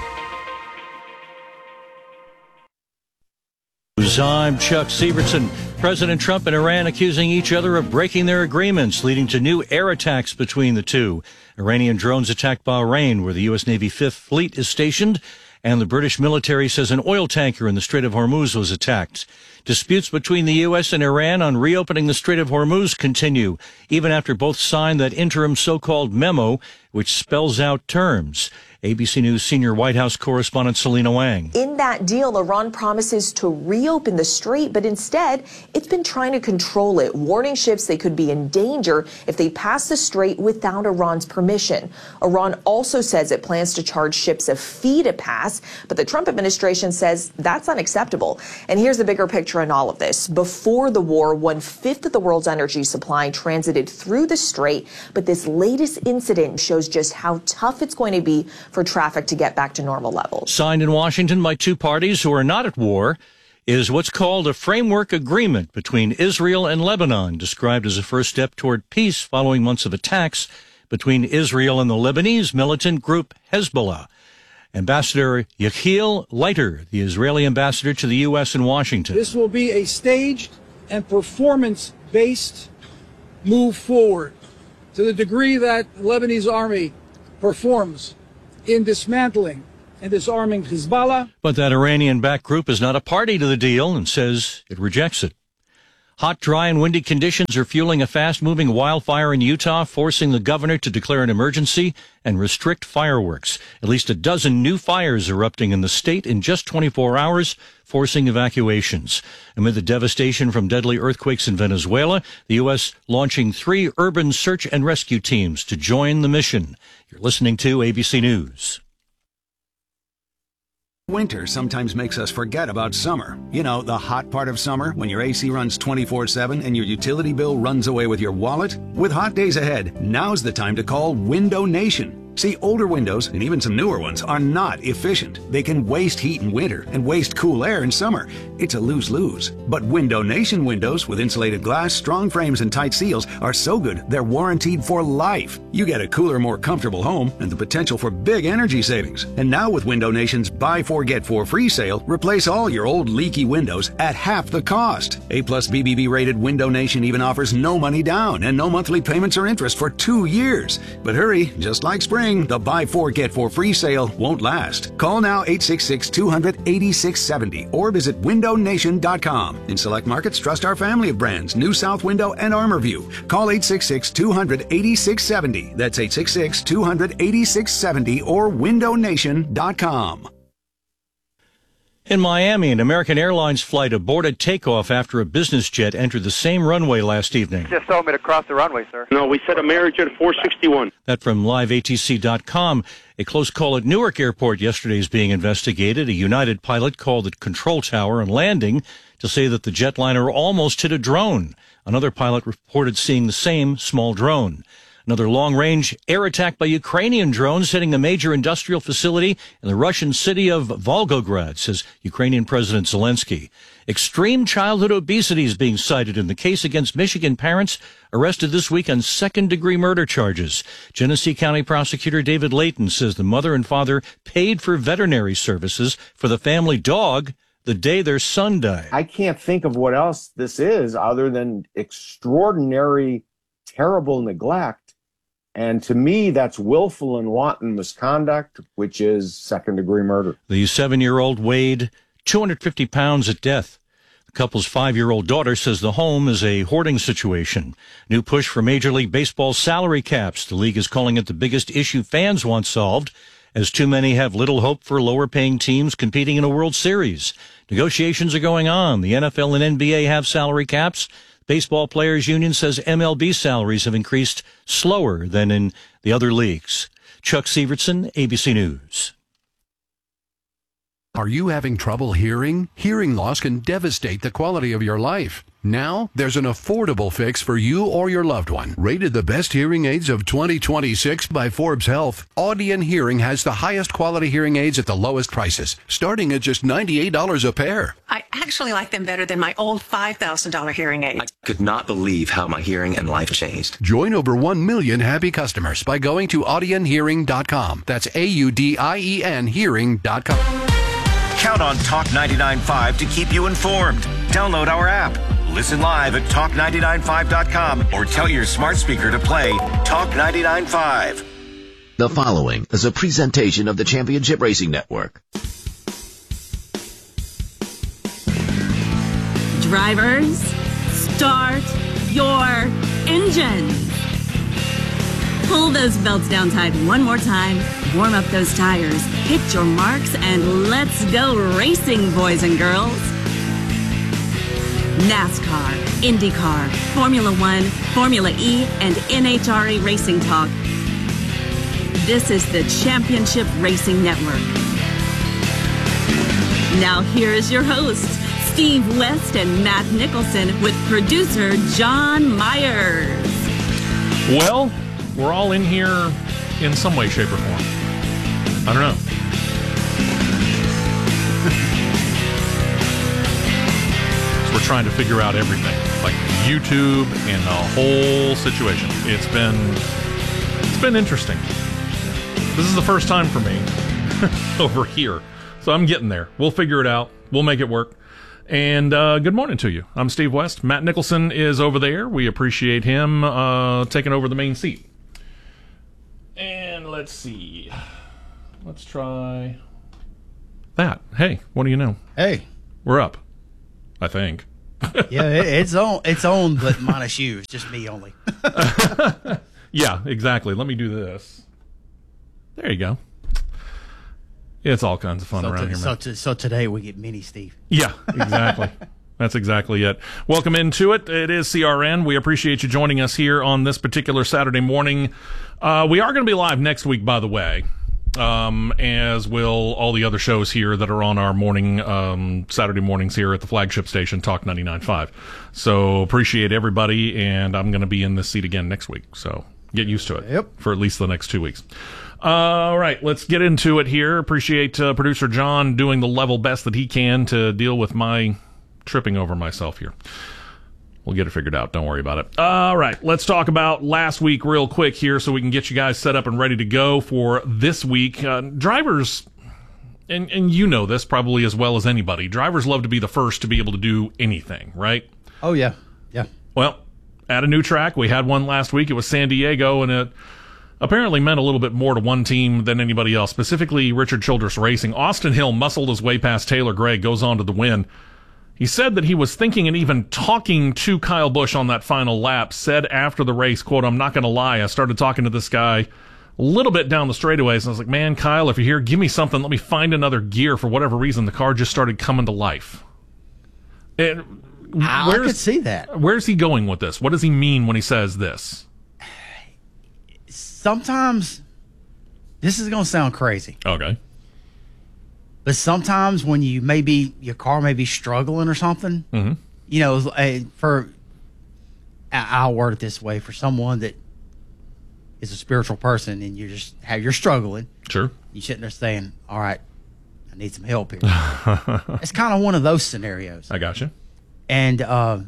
I'm Chuck Sievertson. President Trump and Iran accusing each other of breaking their agreements, leading to new air attacks between the two. Iranian drones attacked Bahrain, where the U.S. Navy Fifth Fleet is stationed, and the British military says an oil tanker in the Strait of Hormuz was attacked. Disputes between the U.S. and Iran on reopening the Strait of Hormuz continue, even after both signed that interim so-called memo, which spells out terms. ABC News senior White House correspondent Selena Wang. In that deal, Iran promises to reopen the strait, but instead, it's been trying to control it, warning ships they could be in danger if they pass the strait without Iran's permission. Iran also says it plans to charge ships a fee to pass, but the Trump administration says that's unacceptable. And here's the bigger picture in all of this. Before the war, 1/5 of the world's energy supply transited through the strait, but this latest incident shows just how tough it's going to be for traffic to get back to normal levels. Signed in Washington by two parties who are not at war is what's called a framework agreement between Israel and Lebanon, described as a first step toward peace following months of attacks between Israel and the Lebanese militant group Hezbollah. Ambassador Yechiel Leiter, the Israeli ambassador to the U.S. in Washington. This will be a staged and performance-based move forward to the degree that the Lebanese army performs in dismantling and disarming Hezbollah. But that Iranian-backed group is not a party to the deal and says it rejects it. Hot, dry, and windy conditions are fueling a fast-moving wildfire in Utah, forcing the governor to declare an emergency and restrict fireworks. At least a dozen new fires erupting in the state in just 24 hours, forcing evacuations. Amid the devastation from deadly earthquakes in Venezuela, the U.S. launching 3 urban search and rescue teams to join the mission. You're listening to ABC News. Winter sometimes makes us forget about summer. You know, the hot part of summer when your AC runs 24/7 and your utility bill runs away with your wallet? With hot days ahead, now's the time to call Window Nation. See, older windows, and even some newer ones, are not efficient. They can waste heat in winter and waste cool air in summer. It's a lose-lose. But Window Nation windows with insulated glass, strong frames, and tight seals are so good they're warranted for life. You get a cooler, more comfortable home and the potential for big energy savings. And now with Window Nation's Buy 4 Get 4 free sale, replace all your old leaky windows at half the cost. A+ BBB rated Window Nation even offers no money down and no monthly payments or interest for 2 years. But hurry, just like spring, the Buy 4 Get 4 free sale won't last. Call now 866-200-8670 or visit windownation.com. In select markets, trust our family of brands, New South Window and ArmorView. Call 866-200-8670. That's 866-200-8670 or windownation.com. In Miami, an American Airlines flight aborted takeoff after a business jet entered the same runway last evening. Just told me to cross the runway, sir. No, we set Amerijet 461. That from liveatc.com. A close call at Newark Airport yesterday is being investigated. A United pilot called the control tower on landing to say that the jetliner almost hit a drone. Another pilot reported seeing the same small drone. Another long-range air attack by Ukrainian drones hitting a major industrial facility in the Russian city of Volgograd, says Ukrainian President Zelensky. Extreme childhood obesity is being cited in the case against Michigan parents arrested this week on second-degree murder charges. Genesee County Prosecutor David Layton says the mother and father paid for veterinary services for the family dog the day their son died. I can't think of what else this is other than extraordinary, terrible neglect. And to me, that's willful and wanton misconduct, which is second-degree murder. The 7-year-old weighed 250 pounds at death. The couple's 5-year-old daughter says the home is a hoarding situation. New push for Major League Baseball's salary caps. The league is calling it the biggest issue fans want solved, as too many have little hope for lower-paying teams competing in a World Series. Negotiations are going on. The NFL and NBA have salary caps. Baseball Players Union says MLB salaries have increased slower than in the other leagues. Chuck Sievertson, ABC News. Are you having trouble hearing? Hearing loss can devastate the quality of your life. Now, there's an affordable fix for you or your loved one. Rated the best hearing aids of 2026 by Forbes Health, Audion Hearing has the highest quality hearing aids at the lowest prices, starting at just $98 a pair. I actually like them better than my old $5,000 hearing aid. I could not believe how my hearing and life changed. Join over 1 million happy customers by going to audionhearing.com. That's AUDIEN hearing.com. Count on Talk 99.5 to keep you informed. Download our app. Listen live at talk995.com or tell your smart speaker to play Talk 99.5. The following is a presentation of the Championship Racing Network. Drivers, start your engines. Pull those belts down tight one more time, warm up those tires, hit your marks, and let's go racing, boys and girls. NASCAR, IndyCar, Formula One, Formula E, and NHRA Racing Talk. This is the Championship Racing Network. Now here is your host, Steve West and Matt Nicholson, with producer John Myers. Well, we're all in here in some way, shape, or form. I don't know. So we're trying to figure out everything, like YouTube and the whole situation. It's been interesting. This is the first time for me over here. So I'm getting there. We'll figure it out. We'll make it work. And good morning to you. I'm Steve West. Matt Nicholson is over there. We appreciate him taking over the main seat. And let's see. Let's try that. Hey, what do you know? Hey. We're up, I think. Yeah, it's on, but minus you. It's just me only. Yeah, exactly. Let me do this. There you go. It's all kinds of fun around here, man. So today we get mini Steve. Yeah, exactly. That's exactly it. Welcome into it. It is CRN. We appreciate you joining us here on this particular Saturday morning. We are going to be live next week, by the way, as will all the other shows here that are on our morning, Saturday mornings here at the flagship station, Talk 99.5. So appreciate everybody, and I'm going to be in this seat again next week. So get used to it for at least the next 2 weeks. All right, let's get into it here. Appreciate producer John doing the level best that he can to deal with my tripping over myself here. We'll get it figured out. Don't worry about it. All right, let's talk about last week real quick here so we can get you guys set up and ready to go for this week. Drivers, and you know this probably as well as anybody, drivers love to be the first to be able to do anything, right? Oh, yeah. Yeah. Well, at a new track, we had one last week. It was San Diego, and it apparently meant a little bit more to one team than anybody else, specifically Richard Childress Racing. Austin Hill muscled his way past Taylor Gray, goes on to the win. He said that he was thinking and even talking to Kyle Busch on that final lap, said after the race, quote, "I'm not going to lie, I started talking to this guy a little bit down the straightaways, and I was like, man, Kyle, if you're here, give me something. Let me find another gear." For whatever reason, the car just started coming to life. And I could see that. Where's he going with this? What does he mean when he says this? Sometimes, this is going to sound crazy. Okay. But sometimes when your car may be struggling or something, you know, I'll word it this way, for someone that is a spiritual person and you're struggling. Sure. You're sitting there saying, all right, I need some help here. It's kind of one of those scenarios. I got you. And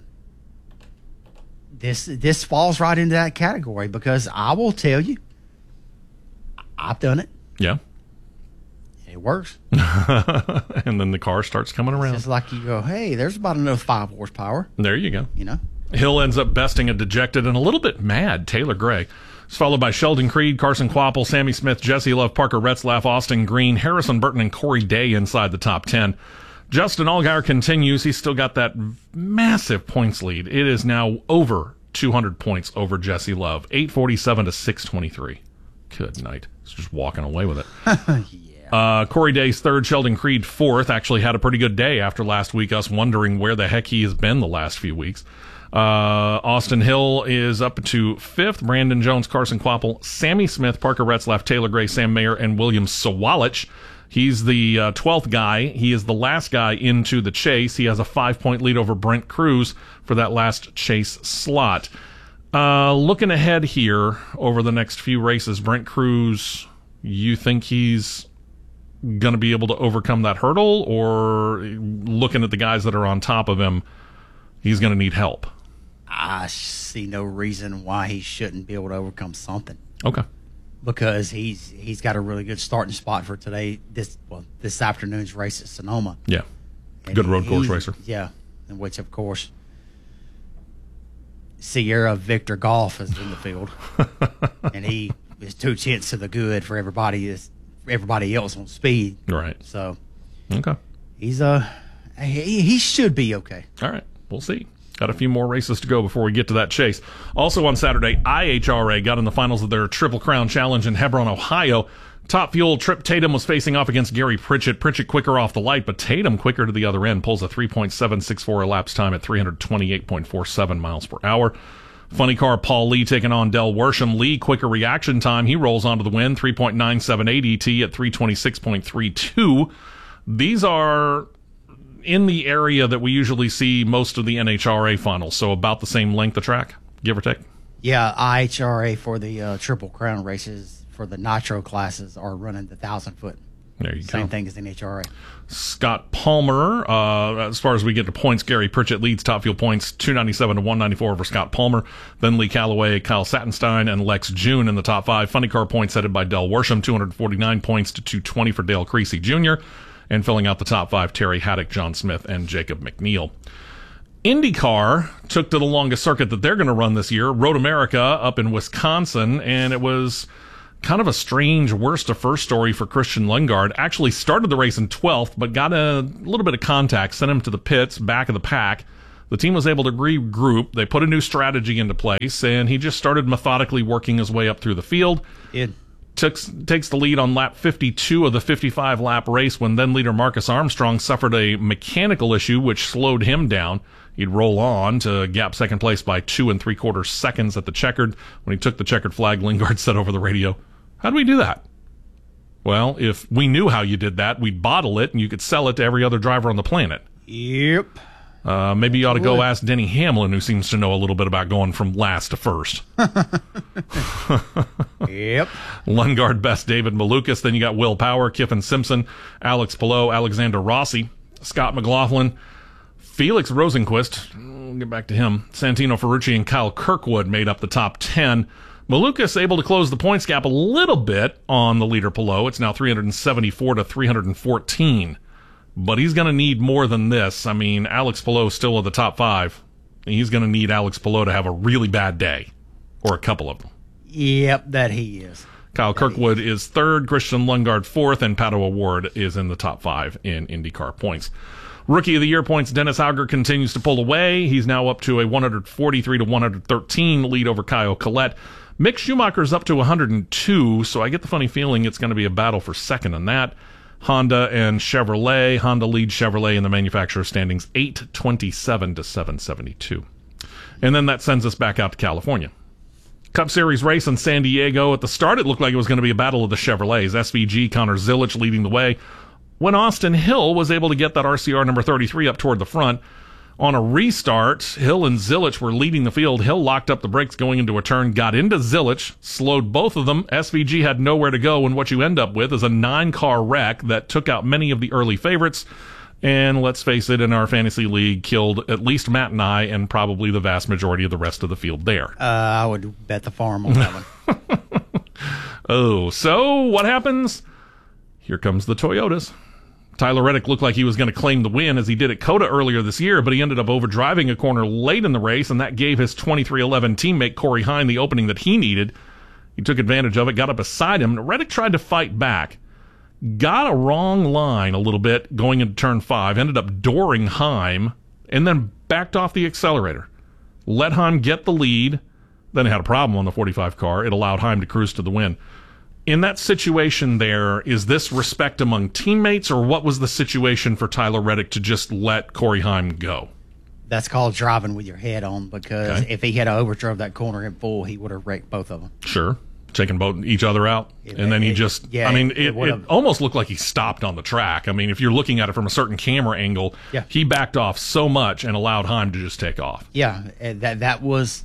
this falls right into that category, because I will tell you, I've done it. Yeah. It works. And then the car starts coming around. It's just like you go, hey, there's about another 5 horsepower. There you go. You know? Hill ends up besting a dejected and a little bit mad Taylor Gray. It's followed by Sheldon Creed, Carson Kvapil, Sammy Smith, Jesse Love, Parker Retzlaff, Austin Green, Harrison Burton, and Corey Day inside the top 10. Justin Allgaier continues. He's still got that massive points lead. It is now over 200 points over Jesse Love. 847 to 623. Good night. He's just walking away with it. Corey Day's third, Sheldon Creed fourth. Actually had a pretty good day after last week, us wondering where the heck he has been the last few weeks. Austin Hill is up to fifth. Brandon Jones, Carson Kvapil, Sammy Smith, Parker Retzlaff, Taylor Gray, Sam Mayer, and William Sawalich. He's the 12th guy. He is the last guy into the chase. He has a 5-point lead over Brent Cruz for that last chase slot. Looking ahead here over the next few races, Brent Cruz, you think he's going to be able to overcome that hurdle, or looking at the guys that are on top of him, he's going to need help? I see no reason why he shouldn't be able to overcome something. Okay. Because he's got a really good starting spot for today, this afternoon's race at Sonoma. Yeah. Good road course racer. Yeah. In which, of course, Sierra Victor Golf is in the field. And he is 2 tenths to the good for everybody else on speed. Right. So, okay. He's he should be okay. All right. We'll see. Got a few more races to go before we get to that chase. Also on Saturday, IHRA got in the finals of their Triple Crown Challenge in Hebron, Ohio. Top Fuel Trip Tatum was facing off against Gary Pritchett. Pritchett quicker off the light, but Tatum quicker to the other end. Pulls a 3.764 elapsed time at 328.47 miles per hour. Funny car Paul Lee taking on Del Worsham. Lee quicker reaction time. He rolls onto the win. 3.978 ET at 326.32. These are in the area that we usually see most of the NHRA finals, so about the same length of track, give or take. Yeah, IHRA for the Triple Crown races for the Nitro classes are running the 1,000-foot. There you go. Same thing as NHRA. Scott Palmer, as far as we get to points, Gary Pritchett leads Top Fuel points 297 to 194 over Scott Palmer. Then Lee Calloway, Kyle Sattenstein, and Lex June in the top 5. Funny car points headed by Del Worsham, 249 points to 220 for Dale Creasy Jr. And filling out the top 5, Terry Haddock, John Smith, and Jacob McNeil. IndyCar took to the longest circuit that they're going to run this year, Road America up in Wisconsin, and it was kind of a strange worst to first story for Christian Lundgaard. Actually started the race in 12th, but got a little bit of contact, sent him to the pits, back of the pack. The team was able to regroup. They put a new strategy into place, and he just started methodically working his way up through the field. Takes the lead on lap 52 of the 55-lap race when then-leader Marcus Armstrong suffered a mechanical issue which slowed him down. He'd roll on to gap second place by 2 3/4 seconds at the checkered. When he took the checkered flag, Lundgaard said over the radio, "How do we do that?" Well, if we knew how you did that, we'd bottle it and you could sell it to every other driver on the planet. Yep. Maybe you ought to go ask Denny Hamlin, who seems to know a little bit about going from last to first. Yep. Lundgaard best David Malukas. Then you got Will Power, Kiffin Simpson, Alex Palou, Alexander Rossi, Scott McLaughlin, Felix Rosenquist. We'll get back to him. Santino Ferrucci and Kyle Kirkwood made up the top 10. Malukas able to close the points gap a little bit on the leader Palou. It's now 374 to 314. But he's going to need more than this. I mean, Alex Palou still at the top 5. He's going to need Alex Palou to have a really bad day, or a couple of them. Yep, that he is. Kyle Kirkwood is 3rd, Christian Lundgaard 4th, and Pato O'Ward is in the top 5 in IndyCar points. Rookie of the Year points, Dennis Hauger continues to pull away. He's now up to a 143 to 113 lead over Kyle Collette. Mick Schumacher's up to 102, so I get the funny feeling it's going to be a battle for second in that. Honda and Chevrolet. Honda leads Chevrolet in the manufacturer standings 827 to 772. And then that sends us back out to California. Cup Series race in San Diego. At the start, it looked like it was going to be a battle of the Chevrolets. SVG, Connor Zilic leading the way. When Austin Hill was able to get that RCR number 33 up toward the front, on a restart, Hill and Zilic were leading the field. Hill locked up the brakes going into a turn, got into Zilic, slowed both of them. SVG had nowhere to go, and what you end up with is a 9-car wreck that took out many of the early favorites. And let's face it, in our fantasy league, killed at least Matt and I, and probably the vast majority of the rest of the field there. I would bet the farm on that one. Oh, so what happens? Here comes the Toyotas. Tyler Reddick looked like he was going to claim the win as he did at COTA earlier this year, but he ended up overdriving a corner late in the race, and that gave his 23-11 teammate Corey Hine the opening that he needed. He took advantage of it, got up beside him, and Reddick tried to fight back. Got a wrong line a little bit going into turn 5, ended up dooring Heim, and then backed off the accelerator. Let Heim get the lead, then he had a problem on the 45 car. It allowed Heim to cruise to the win. In that situation there, is this respect among teammates, or what was the situation for Tyler Reddick to just let Corey Heim go? That's called driving with your head on, because if he had overdrove that corner in full, he would have wrecked both of them. Sure. Taking each other out. And then he just, it almost looked like he stopped on the track. I mean, if you're looking at it from a certain camera angle, he backed off so much and allowed Heim to just take off. Yeah, that was,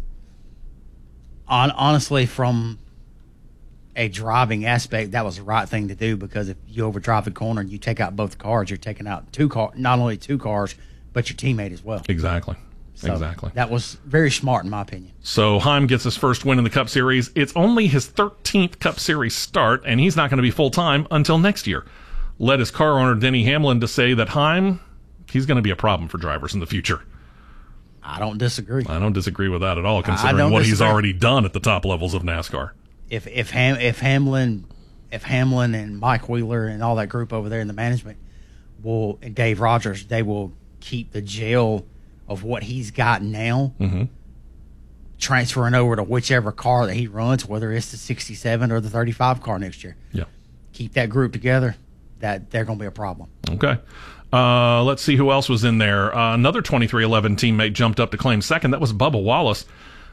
honestly, from a driving aspect, that was the right thing to do, because if you overdrive the corner and you take out both cars, you're taking out not only two cars, but your teammate as well. Exactly. So exactly. That was very smart, in my opinion. So Heim gets his first win in the Cup Series. It's only his 13th Cup Series start, and he's not going to be full-time until next year. Led his car owner, Denny Hamlin, to say that Heim, he's going to be a problem for drivers in the future. I don't disagree. I don't disagree with that at all, considering what he's already done at the top levels of NASCAR. If Hamlin and Mike Wheeler and all that group over there in the management and Dave Rogers, they will keep the gel of what he's got now, transferring over to whichever car that he runs, whether it's the 67 or the 35 car next year. Yeah, keep that group together. That they're going to be a problem. Okay. Let's see who else was in there. Another 2311 teammate jumped up to claim second. That was Bubba Wallace.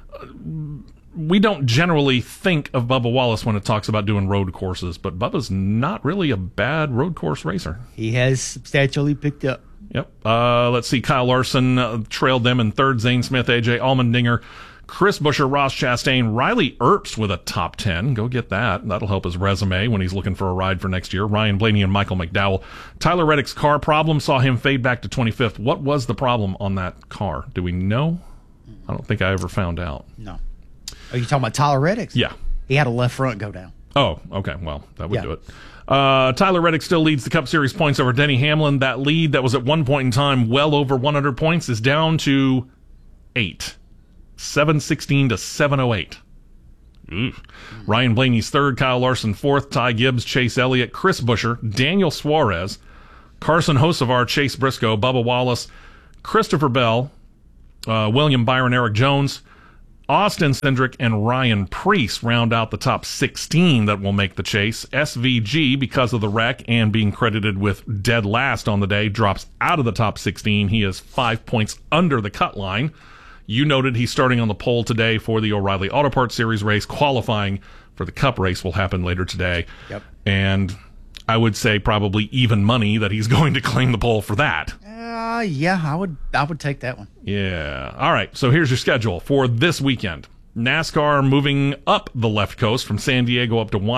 We don't generally think of Bubba Wallace when it talks about doing road courses, but Bubba's not really a bad road course racer. He has substantially picked up. Yep. Let's see. Kyle Larson trailed them in third. Zane Smith, AJ Allmendinger, Chris Buescher, Ross Chastain, Riley Earps with a top 10. Go get that. That'll help his resume when he's looking for a ride for next year. Ryan Blaney and Michael McDowell. Tyler Reddick's car problem saw him fade back to 25th. What was the problem on that car? Do we know? I don't think I ever found out. No. Are you talking about Tyler Reddick's? Yeah. He had a left front go down. Oh, okay. Well, that would do it. Tyler Reddick still leads the Cup Series points over Denny Hamlin. That lead that was at one point in time well over 100 points is down to 8. 716 to 708. Ryan Blaney's third, Kyle Larson fourth, Ty Gibbs, Chase Elliott, Chris Buescher, Daniel Suarez, Carson Hocevar, Chase Briscoe, Bubba Wallace, Christopher Bell, William Byron, Eric Jones, Austin Cindric, and Ryan Preece round out the top 16 that will make the chase. SVG, because of the wreck and being credited with dead last on the day, drops out of the top 16. He is 5 points under the cut line. You noted he's starting on the pole today for the O'Reilly Auto Parts Series race. Qualifying for the Cup race will happen later today. Yep. And I would say probably even money that he's going to claim the pole for that. Yeah, I would take that one. Yeah. All right. So here's your schedule for this weekend. NASCAR moving up the left coast from San Diego up to